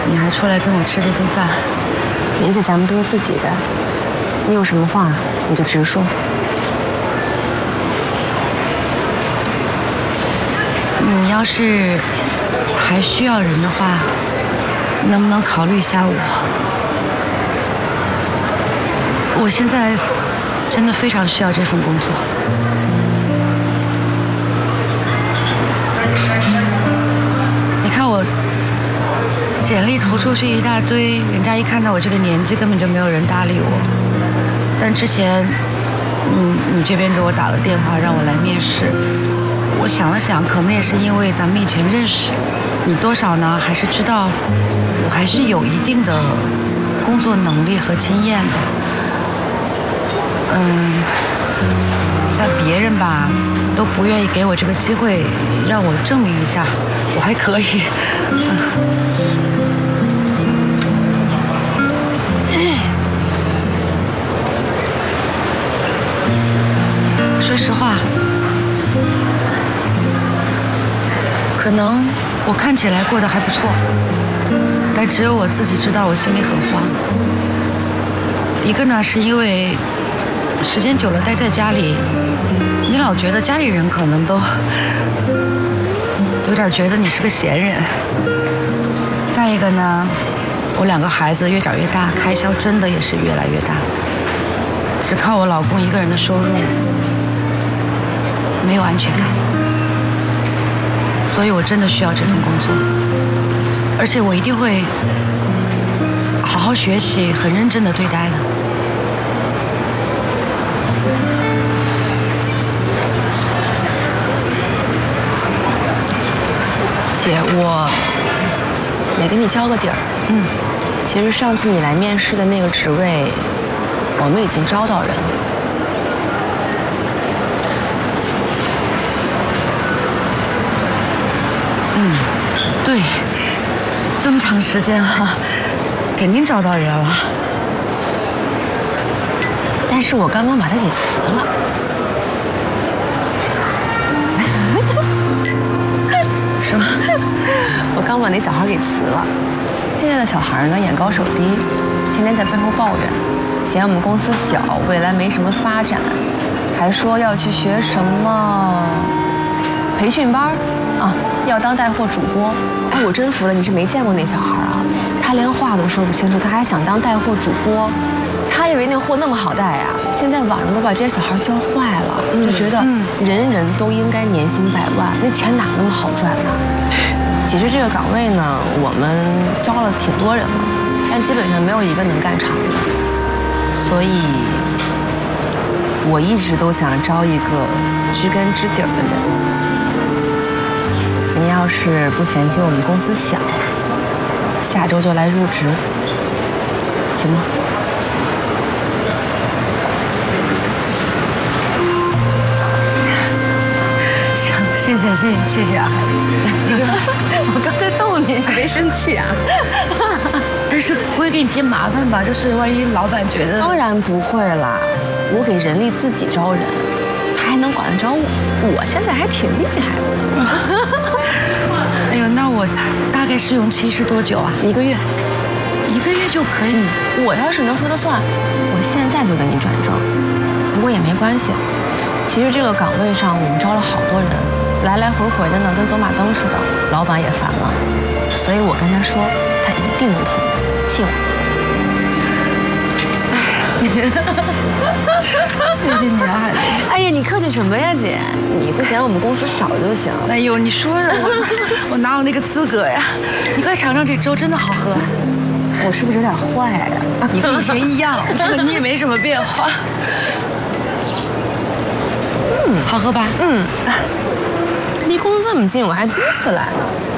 你还出来跟我吃这顿饭。 而且咱们都是自己人，你有什么话你就直说。 你要是还需要人的话，能不能考虑一下我？我现在真的非常需要这份工作。你看我简历投出去一大堆，人家一看到我这个年纪，根本就没有人搭理我。但之前，你这边给我打了电话让我来面试，我想了想，可能也是因为咱们以前认识，你多少呢还是知道，我还是有一定的工作能力和经验的。但别人吧都不愿意给我这个机会，让我证明一下我还可以。说实话，可能我看起来过得还不错，但只有我自己知道我心里很慌。一个呢是因为时间久了待在家里，你老觉得家里人可能都有点觉得你是个闲人。再一个呢，我2个孩子越长越大，开销真的也是越来越大，只靠我老公一个人的收入没有安全感，所以我真的需要这份工作，而且我一定会好好学习，很认真的对待的。 姐，我也给你交个底儿。其实上次你来面试的那个职位，我们已经招到人了。 对，这么长时间了，肯定找到人了。 但是我刚刚把他给辞了。 是吗？ 我刚把那小孩给辞了。现在的小孩呢，眼高手低，天天在背后抱怨，嫌我们公司小，未来没什么发展，还说要去学什么培训班啊，要当带货主播。哎，我真服了，你是没见过那小孩啊，他连话都说不清楚，他还想当带货主播。他以为那货那么好带呀，现在网上都把这些小孩教坏了，就觉得人人都应该年薪100万，那钱哪那么好赚呢？其实这个岗位呢，我们招了挺多人了，但基本上没有一个能干长的，所以我一直都想招一个知根知底儿的人。您要是不嫌弃我们公司小，下周就来入职，行吗？ 谢谢啊！ 我刚才逗你，你没生气啊？ 但是不会给你添麻烦吧？就是万一老板觉得…… 当然不会啦，我给人力自己招人，他还能管得着我？我现在还挺厉害的。 哎呦，那我大概试用期是多久啊 ？1个月 ，1个月就可以。 我要是能说了算，我现在就给你转正。不过也没关系，其实这个岗位上我们招了好多人。来来回回的呢，跟走马灯似的，老板也烦了，所以我跟他说，他一定能同意，信我。 谢谢你啊，海丽。 哎呀，你客气什么呀，姐？你不嫌我们公司小就行。 哎呦，你说的我哪有那个资格呀？你快尝尝这粥，真的好喝。 我是不是有点坏呀？ 你跟以前一样，你也没什么变化。好喝吧？ 离公司这么近，我还第一次来呢。